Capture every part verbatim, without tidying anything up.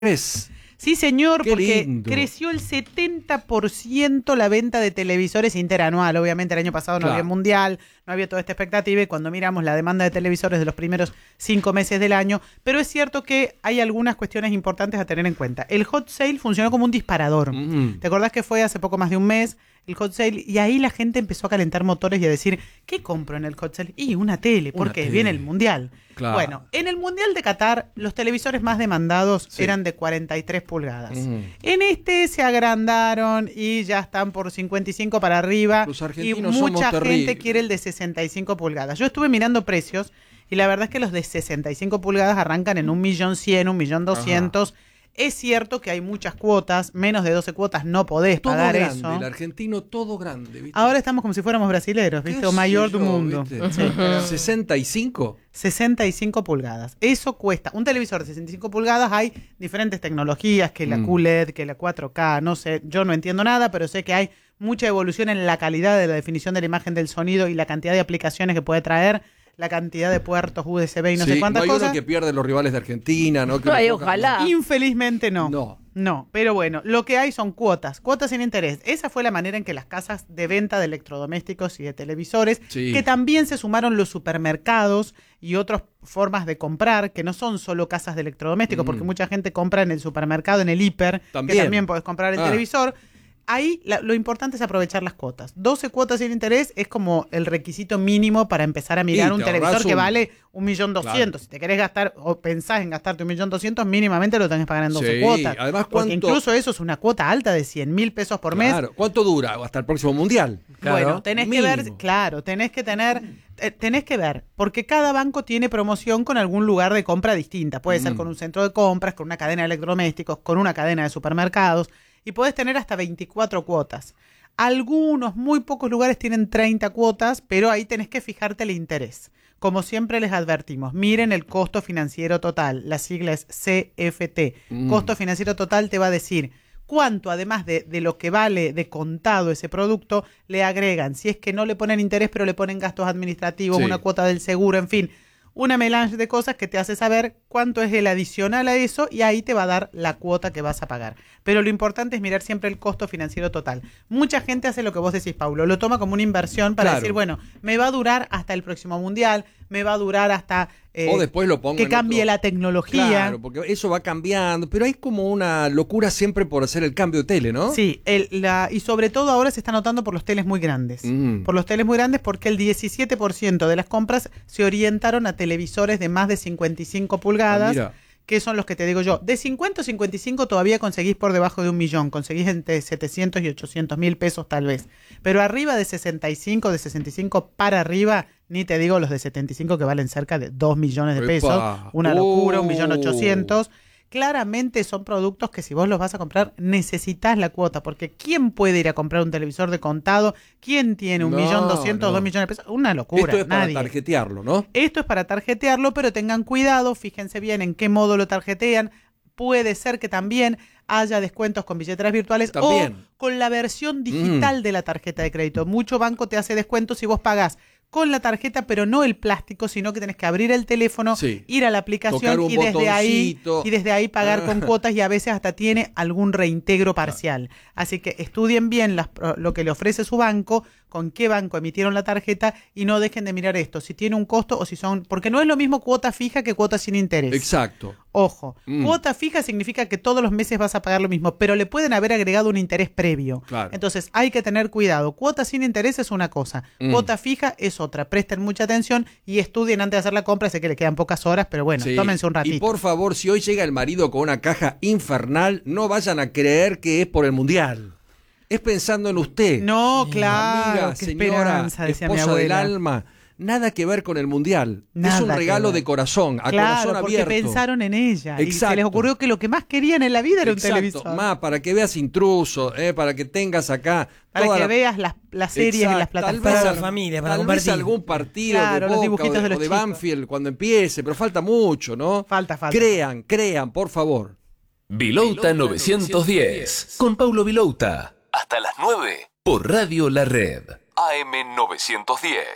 Es. Sí, señor, Qué porque lindo. creció el setenta por ciento la venta de televisores interanual. Obviamente el año pasado no Claro. había mundial, no había toda esta expectativa y cuando miramos la demanda de televisores de los primeros cinco meses del año, pero es cierto que hay algunas cuestiones importantes a tener en cuenta. El hot sale funcionó como un disparador. Mm. ¿Te acordás que fue hace poco más de un mes el hot sale? Y ahí la gente empezó a calentar motores y a decir, ¿qué compro en el hot sale? Y una tele, Una porque tele. viene el mundial. Claro. Bueno, en el mundial de Qatar, los televisores más demandados Sí. eran de cuarenta y tres pulgadas. Mm. En este se agrandaron y ya están por cincuenta y cinco para arriba. Los Y argentinos mucha somos gente terribles. quiere el de sesenta y cinco pulgadas. Yo estuve mirando precios y la verdad es que los de sesenta y cinco pulgadas arrancan en un millón cien, un millón doscientos. Es cierto que hay muchas cuotas, menos de doce cuotas no podés Todo pagar grande, eso. el argentino todo grande, ¿viste? Ahora estamos como si fuéramos brasileros, ¿viste? ¿Qué O mayor sé del yo, mundo. viste? Sí, pero- ¿sesenta y cinco? sesenta y cinco pulgadas. Eso cuesta. Un televisor de sesenta y cinco pulgadas, hay diferentes tecnologías, que la Mm. Q L E D, que la cuatro K, no sé, yo no entiendo nada, pero sé que hay mucha evolución en la calidad de la definición de la imagen del sonido y la cantidad de aplicaciones que puede traer, la cantidad de puertos U S B y no Sí, sé cuántas no hay cosas. uno que pierde los rivales de Argentina, ¿no? Que Ay, lo ponga- ojalá. Infelizmente no. No. No, pero bueno, lo que hay son cuotas, cuotas sin interés. Esa fue la manera en que las casas de venta de electrodomésticos y de televisores, Sí. que también se sumaron los supermercados y otras formas de comprar, que no son solo casas de electrodomésticos, Mm. porque mucha gente compra en el supermercado, en el hiper, También. que también podés comprar el Ah. televisor. Ahí la- lo importante es aprovechar las cuotas. doce cuotas sin interés es como el requisito mínimo para empezar a mirar Y un te televisor ahorrás que un- vale un millón doscientos. Si te querés gastar o pensás en gastarte un millón doscientos, mínimamente lo tenés que pagar en doce Sí, cuotas. además, Porque ¿cuánto- incluso eso es una cuota alta de cien mil pesos por mes. Claro. ¿Cuánto dura? Hasta el próximo mundial. Bueno, tenés que ver, Mínimo. claro, tenés que tener, eh, tenés que ver, porque cada banco tiene promoción con algún lugar de compra distinta. Puede ser Mm. con un centro de compras, con una cadena de electrodomésticos, con una cadena de supermercados, y podés tener hasta veinticuatro cuotas. Algunos, muy pocos lugares tienen treinta cuotas, pero ahí tenés que fijarte el interés. Como siempre les advertimos, miren el costo financiero total, la sigla es C F T. Mm. Costo financiero total te va a decir cuánto, además de, de lo que vale de contado ese producto, le agregan. Si es que no le ponen interés, pero le ponen gastos administrativos, Sí. una cuota del seguro, en fin. Una melange de cosas que te hace saber cuánto es el adicional a eso y ahí te va a dar la cuota que vas a pagar. Pero lo importante es mirar siempre el costo financiero total. Mucha gente hace lo que vos decís, Paulo, lo toma como una inversión para Claro. decir, bueno, me va a durar hasta el próximo mundial, me va a durar hasta eh, O después lo pongo que en cambie otro- la tecnología. Claro, porque eso va cambiando, pero hay como una locura siempre por hacer el cambio de tele, ¿no? Sí, el, la, y sobre todo ahora se está notando por los teles muy grandes. Mm. Por los teles muy grandes porque el diecisiete por ciento de las compras se orientaron a televisores de más de cincuenta y cinco pulgadas, Ah, mira. que son los que te digo yo. De cincuenta o cincuenta y cinco todavía conseguís por debajo de un millón, conseguís entre setecientos y ochocientos mil pesos tal vez. Pero arriba de sesenta y cinco, de sesenta y cinco para arriba, ni te digo los de setenta y cinco que valen cerca de dos millones de Epa. pesos. Una locura, un Uh. millón ochocientos. Claramente son productos que si vos los vas a comprar necesitas la cuota, porque ¿quién puede ir a comprar un televisor de contado? ¿Quién tiene un No, millón doscientos, no. dos millones de pesos? Una locura, Esto es para nadie. tarjetearlo, ¿no? Esto es para tarjetearlo, pero tengan cuidado, fíjense bien en qué modo lo tarjetean. Puede ser que también haya descuentos con billeteras virtuales También. o con la versión digital Mm. de la tarjeta de crédito. Mucho banco te hace descuentos si vos pagás con la tarjeta, pero no el plástico, sino que tenés que abrir el teléfono, Sí. ir a la Tocar aplicación un y desde ahí botoncito. y desde ahí pagar Ah. con cuotas y a veces hasta tiene algún reintegro parcial. Así que estudien bien las, lo que le ofrece su banco, con qué banco emitieron la tarjeta y no dejen de mirar esto, si tiene un costo o si son... Porque no es lo mismo cuota fija que cuota sin interés. Exacto. Ojo, Mm. cuota fija significa que todos los meses vas a pagar lo mismo, pero le pueden haber agregado un interés previo. Claro. Entonces hay que tener cuidado. Cuota sin interés es una cosa, Mm. cuota fija es otra. Presten mucha atención y estudien antes de hacer la compra. Sé que le quedan pocas horas, pero bueno, Sí. tómense un ratito. Y por favor, si hoy llega el marido con una caja infernal, no vayan a creer que es por el mundial. Es pensando en usted. No, claro, Amiga, qué señora, esperanza, decía mi esposa del abuela. alma. Nada que ver con el mundial. Nada es un que regalo ver. de corazón, a Claro, corazón porque abierto. pensaron en ella y se Exacto. les ocurrió que lo que más querían en la vida era un Exacto. televisor. Ma, para que veas Intruso, eh, para que tengas acá Para toda que la- veas las, las series en las Exacto. Tal vez plataformas. Para al- la familia, para tal vez compartir. algún partido Claro, de los Boca dibujitos o de, de los o de chicos. Banfield cuando empiece, pero falta mucho, ¿no? Falta, falta. Crean, crean, por favor. Vilouta novecientos diez. Con Paulo Vilouta. Hasta las nueve. Por Radio La Red. A M novecientos diez.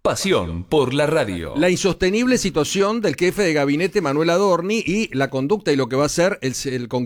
Pasión por la radio. La insostenible situación del jefe de gabinete Manuel Adorni y la conducta y lo que va a ser el, el